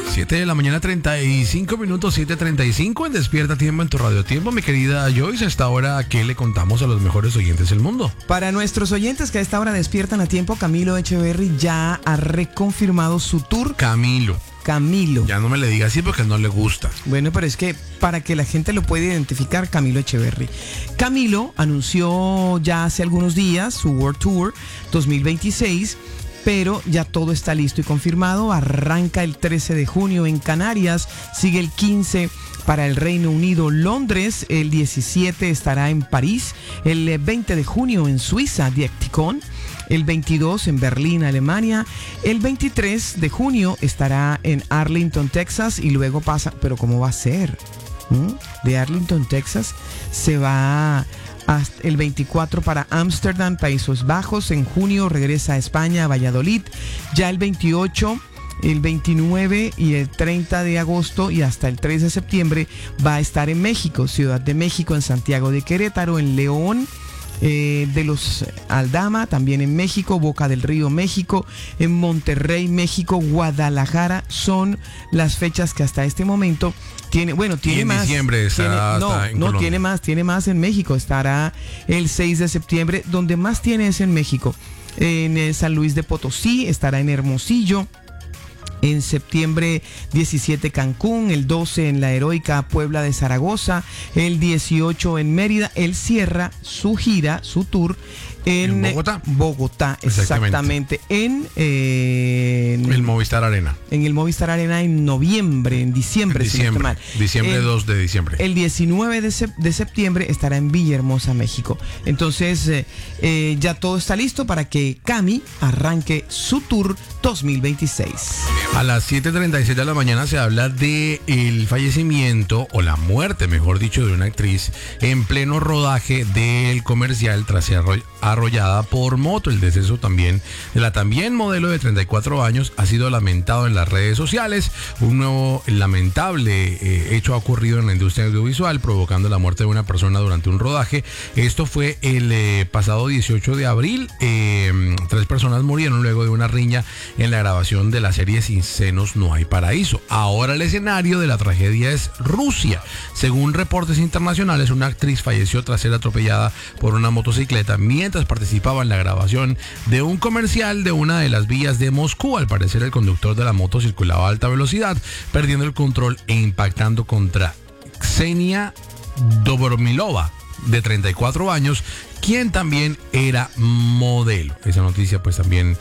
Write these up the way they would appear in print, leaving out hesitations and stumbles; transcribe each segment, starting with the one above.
7 de la mañana, 35 minutos, 7:35 en Despierta Tiempo en tu Radio Tiempo. Mi querida Joyce, a esta hora, ¿qué le contamos a los mejores oyentes del mundo? Para nuestros oyentes que a esta hora despiertan a tiempo, Camilo Echeverry ya ha reconfirmado su tour. Camilo. Ya no me le diga así porque no le gusta. Bueno, pero es que para que la gente lo pueda identificar, Camilo Echeverry. Camilo anunció ya hace algunos días su World Tour 2026, pero ya todo está listo y confirmado. Arranca el 13 de junio en Canarias, sigue el 15 para el Reino Unido, Londres, el 17 estará en París, el 20 de junio en Suiza, Diecticon, el 22 en Berlín, Alemania, el 23 de junio estará en Arlington, Texas, y luego pasa, pero ¿cómo va a ser? De Arlington, Texas, se va hasta el 24 para Ámsterdam, Países Bajos. En junio regresa a España, a Valladolid. Ya el 28, el 29 y el 30 de agosto y hasta el 3 de septiembre va a estar en México, Ciudad de México, en Santiago de Querétaro, en León de los Aldama, también en México, Boca del Río, México, en Monterrey, México, Guadalajara. Son las fechas que hasta este momento tiene. Bueno, tiene más. En diciembre tiene más en México. Estará el 6 de septiembre. Donde más tiene es en México. En San Luis de Potosí, estará en Hermosillo. En septiembre 17 Cancún, el 12 en la heroica Puebla de Zaragoza, el 18 en Mérida. Él cierra su gira, su tour en Bogotá, exactamente. En el Movistar Arena. En el Movistar Arena en diciembre. Si no estoy mal. 2 de diciembre. El 19 de septiembre estará en Villahermosa, México. Entonces, ya todo está listo para que Cami arranque su tour 2026. A las 7:36 de la mañana se habla de el fallecimiento, o la muerte, mejor dicho, de una actriz en pleno rodaje del comercial tras ser arrollada por moto. El deceso también de la también modelo de 34 años ha sido lamentado en las redes sociales. Un nuevo lamentable hecho ha ocurrido en la industria audiovisual, provocando la muerte de una persona durante un rodaje. Esto fue el pasado 18 de abril. 3 personas murieron luego de una riña en la grabación de la serie Sin Senos No Hay Paraíso. Ahora el escenario de la tragedia es Rusia. Según reportes internacionales, una actriz falleció tras ser atropellada por una motocicleta mientras participaba en la grabación de un comercial de una de las vías de Moscú. Al parecer, el conductor de la moto circulaba a alta velocidad, perdiendo el control e impactando contra Ksenia Dobromilova, de 34 años, quien también era modelo. Esa noticia pues también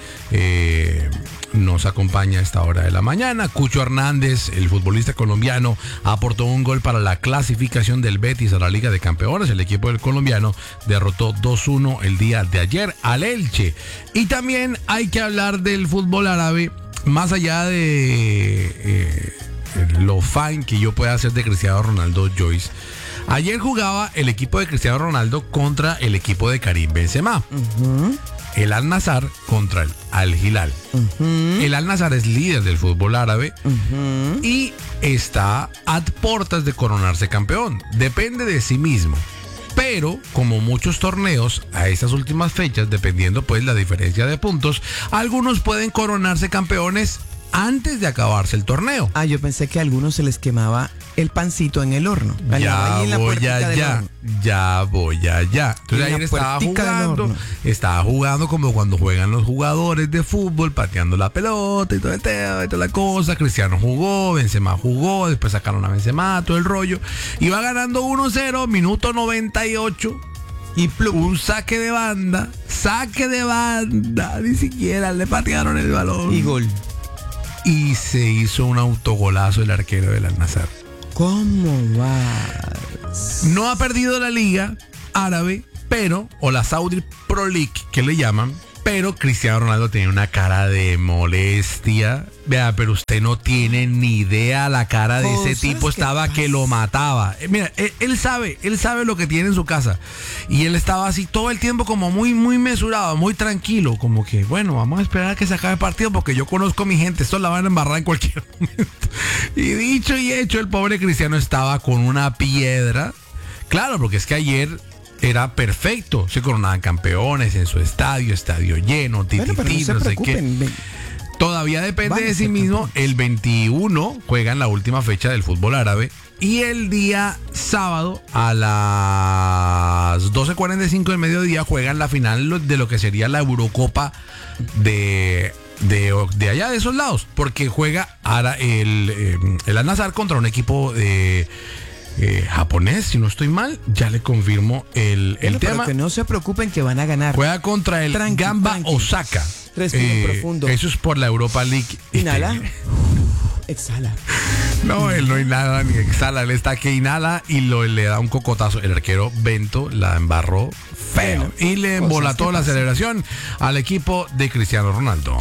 nos acompaña a esta hora de la mañana. Cucho Hernández, el futbolista colombiano, aportó un gol para la clasificación del Betis a la Liga de Campeones. El equipo del colombiano derrotó 2-1 el día de ayer al Elche. Y también hay que hablar del fútbol árabe, más allá de lo fan que yo pueda hacer de Cristiano Ronaldo, Joyce. Ayer jugaba el equipo de Cristiano Ronaldo contra el equipo de Karim Benzema. El Al-Nassr contra el Al-Hilal. El Al-Nassr es líder del fútbol árabe y está a puertas de coronarse campeón. Depende de sí mismo. Pero, como muchos torneos, a estas últimas fechas, dependiendo pues la diferencia de puntos, algunos pueden coronarse campeones antes de acabarse el torneo. Yo pensé que a algunos se les quemaba el pancito en el horno. Ya voy allá. Entonces ayer estaba jugando como cuando juegan los jugadores de fútbol, pateando la pelota y todo el tema y toda la cosa. Cristiano jugó, Benzema jugó, después sacaron a Benzema, todo el rollo. Iba ganando 1-0, minuto 98. Y un saque de banda, ni siquiera le patearon el balón. Y gol. Y se hizo un autogolazo el arquero del Al-Nassr. ¿Cómo va? No ha perdido la liga árabe, o la Saudi Pro League, que le llaman, pero Cristiano Ronaldo tenía una cara de molestia. Vea, pero usted no tiene ni idea la cara de ese tipo. Estaba que lo mataba. Mira, él sabe lo que tiene en su casa. Y él estaba así todo el tiempo como muy, muy mesurado, muy tranquilo. Como que, bueno, vamos a esperar a que se acabe el partido porque yo conozco a mi gente. Esto la van a embarrar en cualquier momento. Y dicho y hecho, el pobre Cristiano estaba con una piedra. Claro, porque es que ayer era perfecto. Se coronaban campeones en su estadio lleno, pero no se no sé qué. Todavía depende de sí mismo. El 21 juegan la última fecha del fútbol árabe. Y el día sábado a las 12:45 del mediodía juegan la final de lo que sería la Eurocopa de allá de esos lados. Porque juega ahora el Al-Nassr contra un equipo de japonés, si no estoy mal. Ya le confirmo el tema. Pero que no se preocupen que van a ganar. Juega contra el Gamba Osaka. Respiren profundo. Eso es por la Europa League. Inhala. Exhala. No, él no inhala ni exhala, él está que inhala y le da un cocotazo. El arquero Bento la embarró feo, bueno, y le embolató la celebración al equipo de Cristiano Ronaldo.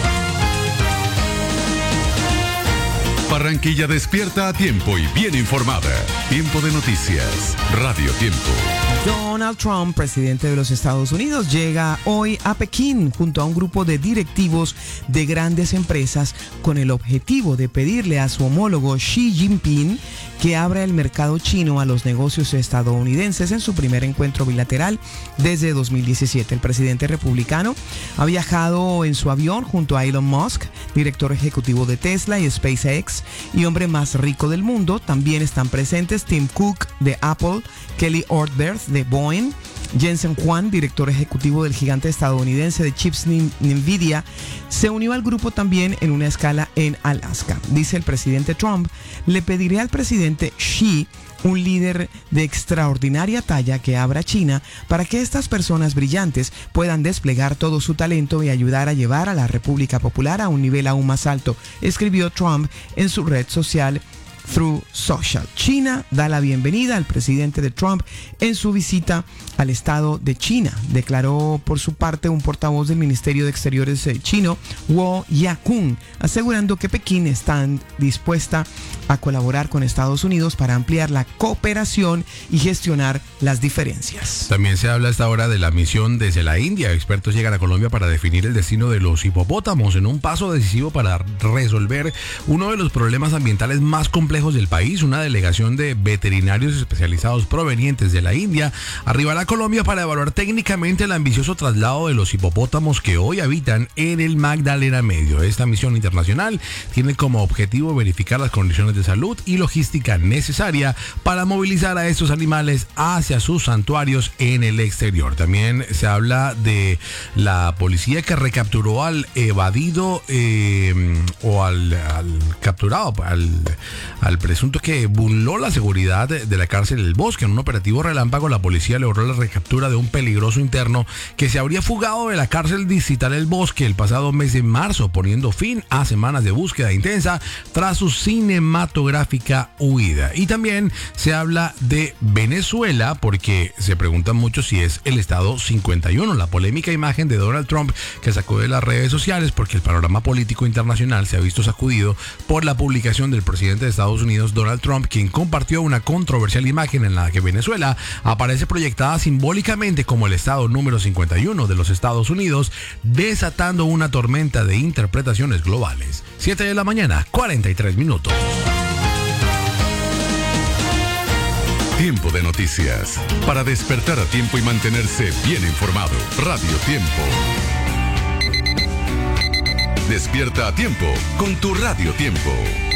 Barranquilla despierta a tiempo y bien informada. Tiempo de noticias, Radio Tiempo. Donald Trump, presidente de los Estados Unidos, llega hoy a Pekín junto a un grupo de directivos de grandes empresas con el objetivo de pedirle a su homólogo Xi Jinping que abra el mercado chino a los negocios estadounidenses en su primer encuentro bilateral desde 2017. El presidente republicano ha viajado en su avión junto a Elon Musk, director ejecutivo de Tesla y SpaceX y hombre más rico del mundo. También están presentes Tim Cook de Apple, Kelly Ortberg de Boeing, Jensen Huang, director ejecutivo del gigante estadounidense de chips Nvidia, se unió al grupo también en una escala en Alaska. Dice el presidente Trump: le pediré al presidente Xi, un líder de extraordinaria talla, que abra China para que estas personas brillantes puedan desplegar todo su talento y ayudar a llevar a la República Popular a un nivel aún más alto, escribió Trump en su red social Truth Social. China da la bienvenida al presidente de Trump en su visita al estado de China, declaró por su parte un portavoz del Ministerio de Exteriores chino, Wo Yakun, asegurando que Pekín está dispuesta a colaborar con Estados Unidos para ampliar la cooperación y gestionar las diferencias. También se habla a esta hora de la misión desde la India. Expertos llegan a Colombia para definir el destino de los hipopótamos en un paso decisivo para resolver uno de los problemas ambientales más complejos del país. Una delegación de veterinarios especializados provenientes de la India arribará a Colombia para evaluar técnicamente el ambicioso traslado de los hipopótamos que hoy habitan en el Magdalena Medio. Esta misión internacional tiene como objetivo verificar las condiciones de salud y logística necesaria para movilizar a estos animales hacia sus santuarios en el exterior. También se habla de la policía que recapturó al evadido o al capturado, al presunto que burló la seguridad de la cárcel del Bosque. En un operativo relámpago, la policía logró la recaptura de un peligroso interno que se habría fugado de la cárcel distrital del Bosque el pasado mes de marzo, poniendo fin a semanas de búsqueda intensa tras su cinematográfica huida. Y también se habla de Venezuela, porque se preguntan mucho si es el estado 51, la polémica imagen de Donald Trump que sacó de las redes sociales, porque el panorama político internacional se ha visto sacudido por la publicación del presidente de Estados Unidos, Donald Trump, quien compartió una controversial imagen en la que Venezuela aparece proyectada simbólicamente como el estado número 51 de los Estados Unidos, desatando una tormenta de interpretaciones globales. 7 de la mañana, 43 minutos. Tiempo de noticias. Para despertar a tiempo y mantenerse bien informado. Radio Tiempo. Despierta a tiempo con tu Radio Tiempo.